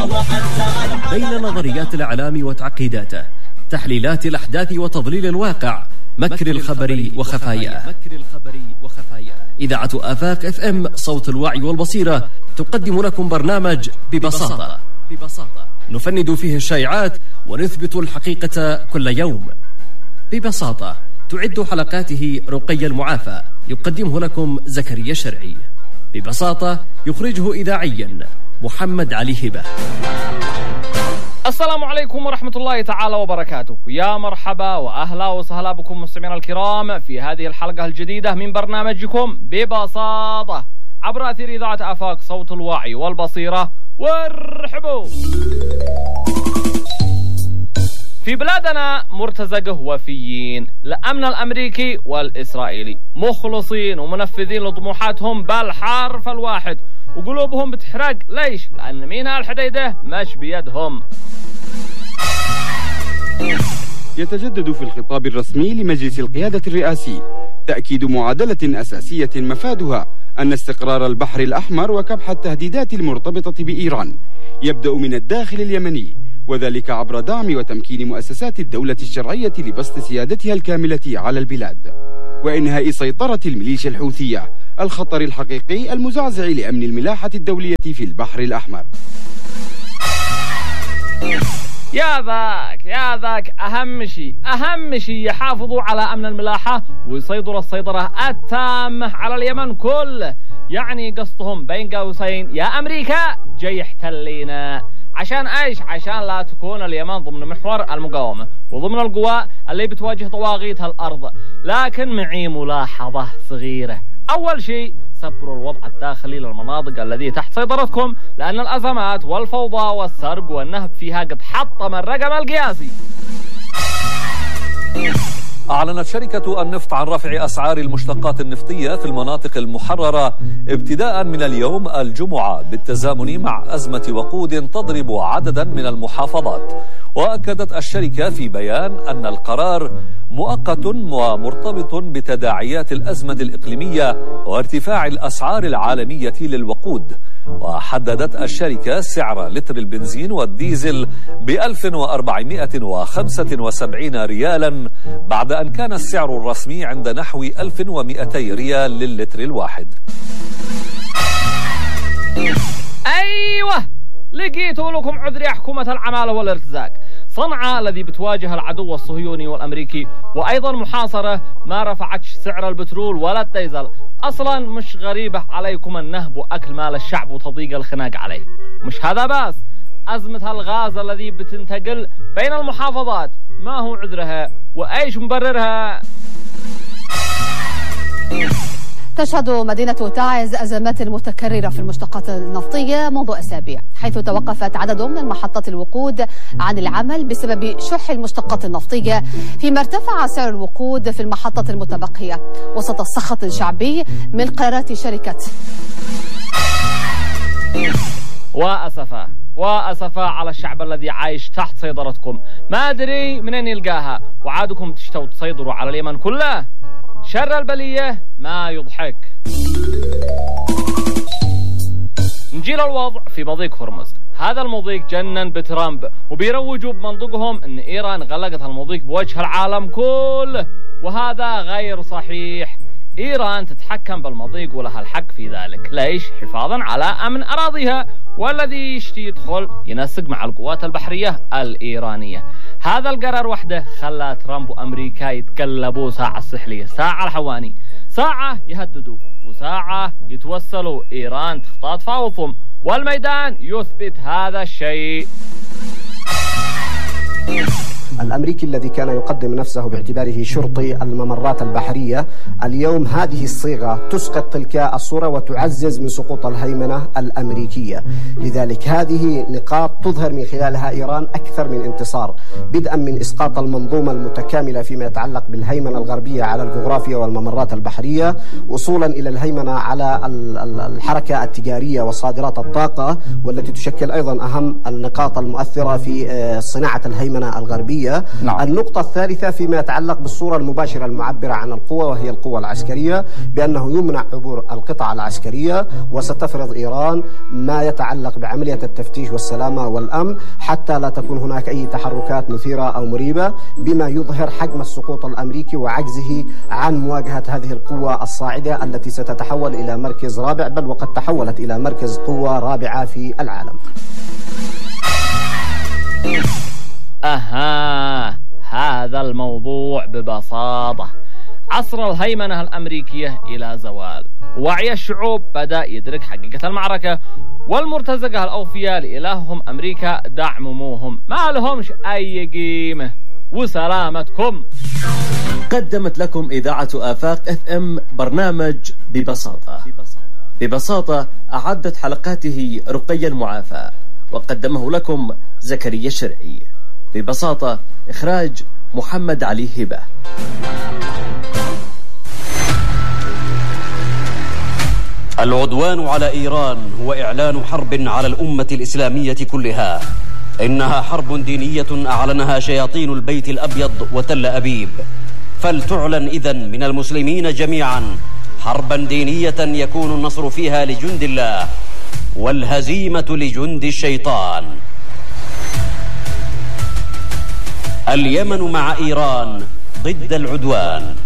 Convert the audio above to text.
بين نظريات الإعلام وتعقيداته، تحليلات الأحداث وتضليل الواقع، مكر الخبر وخفاياه. إذاعة آفاق FM صوت الوعي والبصيرة تقدم لكم برنامج ببساطة. نفند فيه الشائعات ونثبت الحقيقة كل يوم. ببساطة تعد حلقاته رقي المعافى، يقدمه لكم زكريا شرعي. ببساطة يخرجه إذاعيا محمد علي هبة. السلام عليكم ورحمة الله تعالى وبركاته. يا مرحبا وأهلا وسهلا بكم مستمعينا الكرام في هذه الحلقة الجديدة من برنامجكم ببساطة عبر أثير إذاعة آفاق صوت الوعي والبصيرة. وارحبوا. في بلادنا مرتزقه وفيين الأمن الأمريكي والإسرائيلي، مخلصين ومنفذين لطموحاتهم بالحرف الواحد، وقلوبهم بتحرق. ليش؟ لأن ميناء الحديدة مش بيدهم. يتجدد في الخطاب الرسمي لمجلس القيادة الرئاسي تأكيد معادلة أساسية مفادها أن استقرار البحر الأحمر وكبح التهديدات المرتبطة بإيران يبدأ من الداخل اليمني، وذلك عبر دعم وتمكين مؤسسات الدولة الشرعية لبسط سيادتها الكاملة على البلاد، وإنهاء سيطرة الميليشيا الحوثية الخطر الحقيقي المزعزع لأمن الملاحة الدولية في البحر الأحمر. يا ذاك أهم شيء يحافظوا على أمن الملاحة ويسيطروا السيطرة التامة على اليمن كله. يعني قصدهم بين قوسين يا أمريكا جاي يحتلينا. عشان ايش؟ عشان لا تكون اليمن ضمن محور المقاومة وضمن القوى اللي بتواجه طواغيت الأرض. لكن معي ملاحظة صغيرة. أول شيء سبروا الوضع الداخلي للمناطق التي تحت سيطرتكم، لأن الأزمات والفوضى والسرق والنهب فيها قد حطم الرقم القياسي. أعلنت شركة النفط عن رفع أسعار المشتقات النفطية في المناطق المحررة ابتداء من اليوم الجمعة بالتزامن مع أزمة وقود تضرب عددا من المحافظات. وأكدت الشركة في بيان أن القرار مؤقت ومرتبط بتداعيات الأزمة الإقليمية وارتفاع الأسعار العالمية للوقود. وحددت الشركة سعر لتر البنزين والديزل ب1475 ريالا، بعد أن كان السعر الرسمي عند نحو 1200 ريال للتر الواحد. أيوة، لقيتوا لكم عذر يا حكومة العمالة والارتزاق. صنعاء الذي بتواجه العدو الصهيوني والأمريكي وأيضا محاصرة ما رفعتش سعر البترول ولا الديزل. أصلا مش غريبة عليكم النهب وأكل مال الشعب وتضييق الخناق عليه. مش هذا بس، أزمة الغاز الذي بتنتقل بين المحافظات ما هو عذرها وأيش مبررها؟ تشهد مدينة تعز أزمات متكررة في المشتقات النفطية منذ أسابيع، حيث توقفت عدد من المحطات الوقود عن العمل بسبب شح المشتقات النفطية، فيما ارتفع سعر الوقود في المحطة المتبقية وسط السخط الشعبي من قرارات شركة. وأسفا على الشعب الذي عايش تحت سيطرتكم، ما أدري منين يلقاها، وعادكم تشتوا تسيطروا على اليمن كله. شر البلية ما يضحك. نجي للوضع في مضيق هرمز. هذا المضيق جنن بترامب، وبيروجوا بمنطقهم ان ايران غلقت المضيق بوجه العالم كله، وهذا غير صحيح. ايران تتحكم بالمضيق ولها الحق في ذلك. ليش؟ حفاظا على امن اراضيها، والذي يشتي يدخل ينسق مع القوات البحرية الايرانية. هذا القرار وحده خلى ترامب وامريكا يتقلبوا ساعة السحلية ساعة الحواني، ساعة يهددوا وساعة يتوسلوا. ايران تختار تفاوضهم، والميدان يثبت هذا الشيء. الأمريكي الذي كان يقدم نفسه باعتباره شرطي الممرات البحرية، اليوم هذه الصيغة تسقط تلك الصورة وتعزز من سقوط الهيمنة الأمريكية. لذلك هذه نقاط تظهر من خلالها إيران أكثر من انتصار، بدءا من إسقاط المنظومة المتكاملة فيما يتعلق بالهيمنة الغربية على الجغرافيا والممرات البحرية، وصولا إلى الهيمنة على الحركة التجارية وصادرات الطاقة، والتي تشكل أيضا أهم النقاط المؤثرة في صناعة الهيمنة الغربية. العسكرية. نعم. النقطة الثالثة فيما يتعلق بالصورة المباشرة المعبرة عن القوة، وهي القوة العسكرية، بأنه يمنع عبور القطع العسكرية، وستفرض إيران ما يتعلق بعملية التفتيش والسلامة والأمن حتى لا تكون هناك أي تحركات مثيرة أو مريبة، بما يظهر حجم السقوط الأمريكي وعجزه عن مواجهة هذه القوة الصاعدة التي ستتحول إلى مركز رابع، بل وقد تحولت إلى مركز قوة رابعة في العالم. هذا الموضوع ببساطة. عصر الهيمنة الأمريكية إلى زوال، وعي الشعوب بدأ يدرك حقيقة المعركة، والمرتزقة الأوفياء لإلههم أمريكا دعمموهم ما لهمش أي قيمة. وسلامتكم. قدمت لكم إذاعة آفاق FM برنامج ببساطة أعدت حلقاته رقية المعافى، وقدمه لكم زكريا الشرعي. ببساطة إخراج محمد علي هبة. العدوان على إيران هو إعلان حرب على الأمة الإسلامية كلها. إنها حرب دينية أعلنها شياطين البيت الأبيض وتل أبيب، فلتعلن إذن من المسلمين جميعا حربا دينية يكون النصر فيها لجند الله والهزيمة لجند الشيطان. اليمن مع إيران ضد العدوان.